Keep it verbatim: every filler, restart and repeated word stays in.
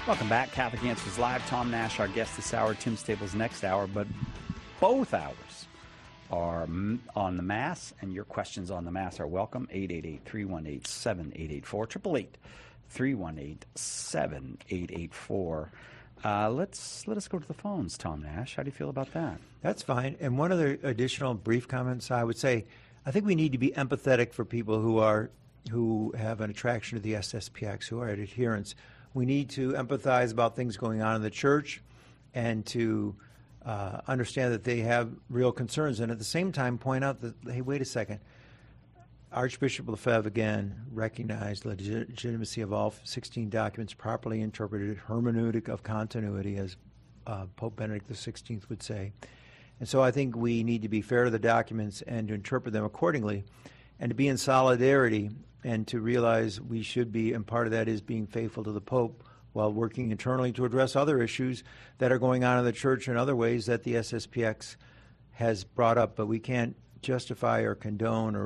Welcome back. Catholic Answers Live. Tom Nash, our guest this hour. Tim Staples next hour. But both hours are on the Mass, and your questions on the Mass are welcome. eight eight eight, three one eight, seven eight eight four. eight eight eight, three one eight, seven eight eight four. Uh, let's let us go to the phones, Tom Nash. How do you feel about that? That's fine. And one other additional brief comments, I would say, I think we need to be empathetic for people who are who have an attraction to the S S P X, who are adherents. We need to empathize about things going on in the church and to uh, understand that they have real concerns, and at the same time point out that, hey, wait a second, Archbishop Lefebvre again recognized the legitimacy of all sixteen documents properly interpreted, hermeneutic of continuity, as uh, Pope Benedict the sixteenth would say. And so I think we need to be fair to the documents and to interpret them accordingly, and to be in solidarity and to realize we should be, and part of that is being faithful to the Pope while working internally to address other issues that are going on in the church in other ways that the S S P X has brought up. But we can't justify or condone or